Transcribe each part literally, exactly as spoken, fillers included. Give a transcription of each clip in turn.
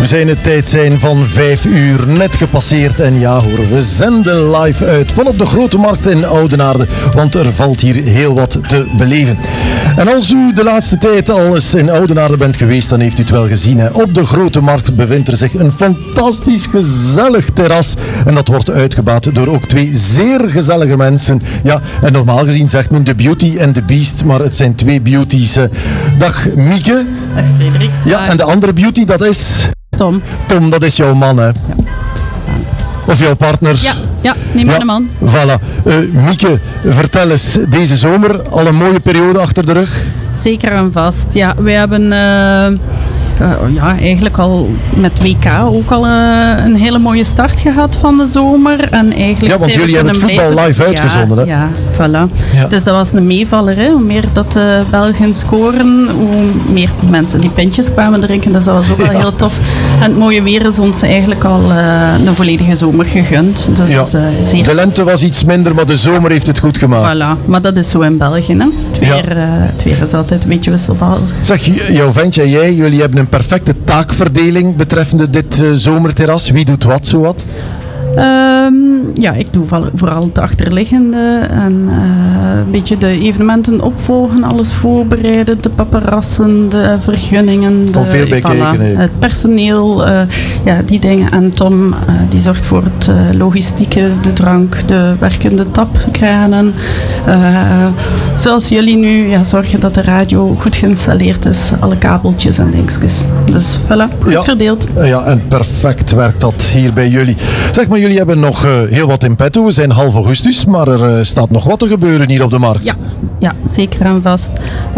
We zijn het tijd zijn van vijf uur net gepasseerd en ja hoor, we zenden live uit van op de Grote Markt in Oudenaarde, want er valt hier heel wat te beleven. En als u de laatste tijd al eens in Oudenaarde bent geweest, dan heeft u het wel gezien. Hè? Op de Grote Markt bevindt er zich een fantastisch gezellig terras en dat wordt uitgebaat door ook twee zeer gezellige mensen. Ja, en normaal gezien zegt men de Beauty en de Beast, maar het zijn twee beauties. Dag Mieke. Dag Frederik. Ja, en de andere beauty, dat is... Tom. Tom, dat is jouw man, hè? Ja. Of jouw partner? Ja, ja neem mijn ja, man. Voilà. Uh, Mieke, vertel eens, deze zomer al een mooie periode achter de rug? Zeker en vast. Ja, wij hebben uh, uh, ja, eigenlijk al met W K ook al uh, een hele mooie start gehad van de zomer. En eigenlijk ja, want jullie hebben het voetbal blijven... live uitgezonden, ja, hè? Ja, voilà. Ja. Dus dat was een meevaller, hè. Hoe meer dat de Belgen scoren, hoe meer mensen die pintjes kwamen drinken. Dus dat was ook wel ja. heel tof. En het mooie weer is ons eigenlijk al uh, een volledige zomer gegund. Dus ja. dat is, uh, zeer... De lente was iets minder, maar de zomer heeft het goed gemaakt. Voilà, maar dat is zo in België, hè. Het weer, ja. uh, het weer is altijd een beetje wisselvallig. Zeg, jouw ventje en jij, jullie hebben een perfecte taakverdeling betreffende dit uh, zomerterras. Wie doet wat, zo wat? Um, ja, ik doe vooral het achterliggende en uh, een beetje de evenementen opvolgen, alles voorbereiden, de paparassen, de vergunningen, de, veel bij voilà, kijken, het personeel, uh, ja, die dingen. En Tom uh, die zorgt voor het uh, logistieke, de drank, de werkende tapkranen. Uh, zoals jullie nu ja, zorgen dat de radio goed geïnstalleerd is, alle kabeltjes en dingetjes. Dus voilà, goed ja, verdeeld. Ja, en perfect werkt dat hier bij jullie. Zeg maar, jullie hebben nog uh, heel wat in petto. We zijn half augustus, maar er uh, staat nog wat te gebeuren hier op de markt. Ja, ja zeker en vast.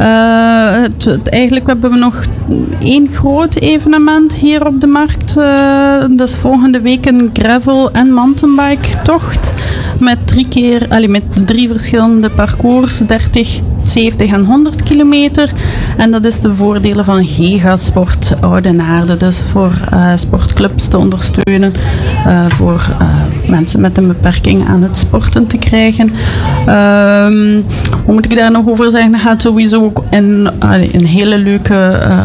Uh, het, het, eigenlijk hebben we nog één groot evenement hier op de markt. Uh, dat is volgende week een gravel- en mountainbike tocht. Met drie keer, allee, met drie verschillende parcours, dertig, zeventig en honderd kilometer. En dat is de voordelen van Gigasport Oudenaarde. Dus voor uh, sportclubs te ondersteunen, uh, voor uh, mensen met een beperking aan het sporten te krijgen. Um, hoe moet ik daar nog over zeggen? Dat gaat sowieso ook een, uh, een hele leuke uh,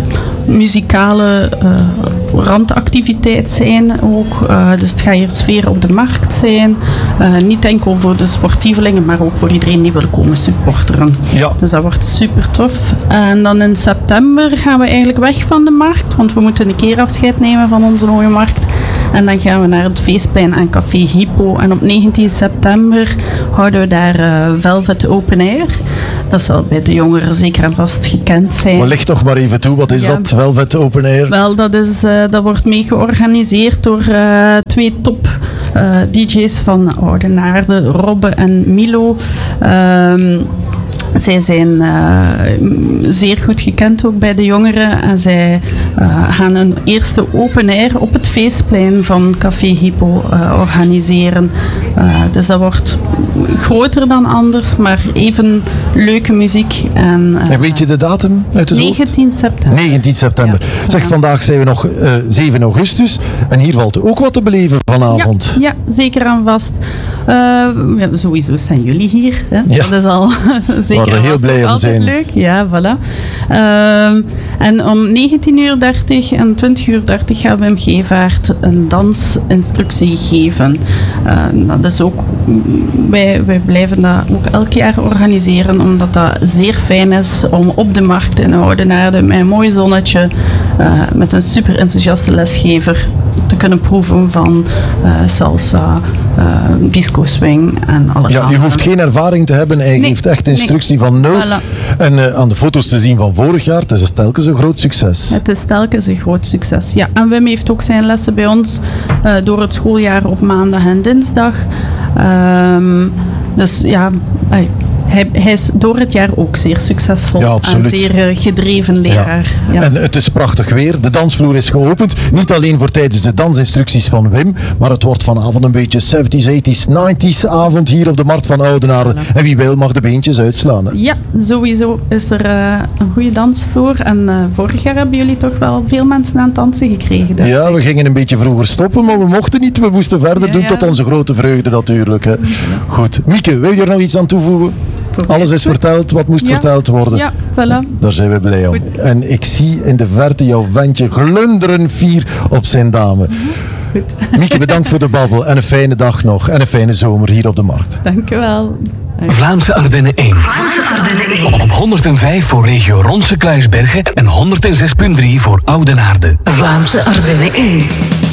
muzikale uh, randactiviteit zijn ook. Uh, dus het gaat hier sfeer op de markt zijn. Uh, niet enkel voor de sportievelingen, maar ook voor iedereen die wil komen supporteren. Ja. Dus dat wordt super tof. En dan in september gaan we eigenlijk weg van de markt, want we moeten een keer afscheid nemen van onze mooie markt. En dan gaan we naar het feestplein aan Café Hippo. En op negentien september houden we daar uh, Velvet Open Air. Dat zal bij de jongeren zeker en vast gekend zijn. Maar licht toch maar even toe, wat is ja. dat, Velvet Open Air? Wel, dat, is, uh, dat wordt mee georganiseerd door uh, twee top uh, D J's van Oudenaarde, Robbe en Milo. Um, Zij zijn uh, zeer goed gekend ook bij de jongeren en zij uh, gaan een eerste open air op het feestplein van Café Hippo uh, organiseren. Uh, dus dat wordt groter dan anders, maar even leuke muziek. En, uh, en weet je de datum uit de negentien september. negentien september. Ja. Zeg, vandaag zijn we nog uh, zeven augustus en hier valt ook wat te beleven vanavond. Ja, ja zeker en vast. Uh, ja, sowieso zijn jullie hier. Hè? Ja. Dat is al zeker waar we heel blij om zijn. Leuk. Ja, voilà. Uh, en om negentien uur dertig en twintig uur dertig gaan we Wim Gevaert een dansinstructie geven. Uh, dat is ook, wij, wij blijven dat ook elk jaar organiseren, omdat dat zeer fijn is om op de markt in Oudenaarde met een mooi zonnetje, uh, met een super enthousiaste lesgever te kunnen proeven van uh, salsa, uh, disco swing en alles. Ja, je hoeft geen ervaring te hebben. Hij nee, geeft echt instructie nee. van nul. Voilà. En uh, aan de foto's te zien van vorig jaar, het is telkens een groot succes. Het is telkens een groot succes, ja. En Wim heeft ook zijn lessen bij ons uh, door het schooljaar op maandag en dinsdag. Um, dus ja... Ay, Hij, hij is door het jaar ook zeer succesvol ja, en zeer uh, gedreven leraar. Ja. Ja. En het is prachtig weer. De dansvloer is geopend. Niet alleen voor tijdens de dansinstructies van Wim, maar het wordt vanavond een beetje zeventies, eighties, nineties avond hier op de Markt van Oudenaarde. Ja. En wie wil mag de beentjes uitslaan. Hè? Ja, sowieso is er uh, een goede dansvloer. En uh, vorig jaar hebben jullie toch wel veel mensen aan het dansen gekregen. Dus. Ja, we gingen een beetje vroeger stoppen, maar we mochten niet. We moesten verder ja, doen ja. tot onze grote vreugde natuurlijk. Hè. Ja. Goed. Mieke, wil je er nog iets aan toevoegen? Alles is verteld wat moest Ja. verteld worden. Ja, voilà. Daar zijn we blij om. Goed. En ik zie in de verte jouw ventje glunderen fier op zijn dame. Goed. Mieke, bedankt voor de babbel en een fijne dag nog. En een fijne zomer hier op de markt. Dank u wel. Vlaamse Ardennen één. Vlaamse Ardennen één. Op honderdvijf voor regio Ronse Kluisbergen en honderdzes komma drie voor Oudenaarde. Vlaamse Ardennen één.